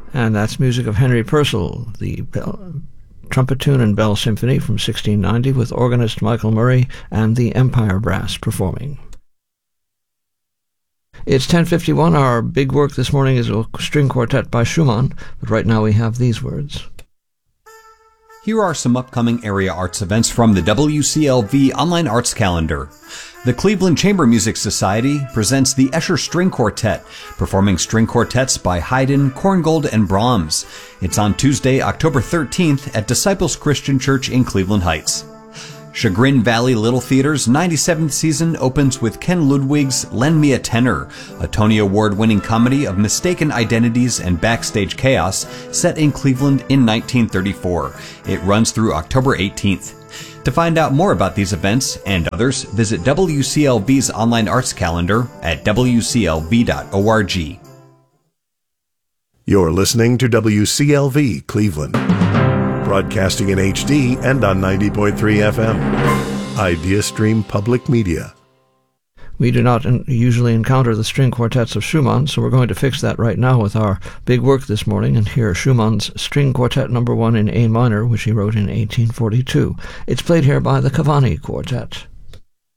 And that's music of Henry Purcell, the Trumpetoon and Bell Symphony from 1690 with organist Michael Murray and the Empire Brass performing. It's 10:51. Our big work this morning is a string quartet by Schumann, but right now we have these words. Here are some upcoming area arts events from the WCLV Online Arts Calendar. The Cleveland Chamber Music Society presents the Escher String Quartet, performing string quartets by Haydn, Korngold, and Brahms. It's on Tuesday, October 13th at Disciples Christian Church in Cleveland Heights. Chagrin Valley Little Theater's 97th season opens with Ken Ludwig's Lend Me a Tenor, a Tony Award-winning comedy of mistaken identities and backstage chaos set in Cleveland in 1934. It runs through October 18th. To find out more about these events and others, visit WCLV's online arts calendar at wclv.org. You're listening to WCLV Cleveland, broadcasting in HD and on 90.3 FM. Idea Stream Public Media. We do not usually encounter the string quartets of Schumann, so we're going to fix that right now with our big work this morning and hear Schumann's String Quartet No. 1 in A minor, which he wrote in 1842. It's played here by the Cavani Quartet.